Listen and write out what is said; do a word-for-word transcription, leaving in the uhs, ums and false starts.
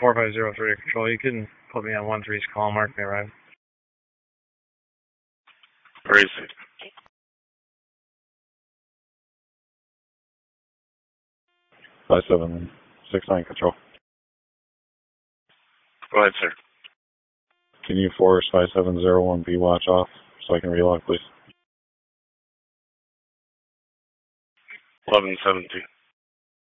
four five zero three to control. You can put me on one three's call mark me arrive. Where is it? five seven six nine control. Go ahead, sir. Can you force five seven zero one B watch off so I can relog, please? eleven seventeen.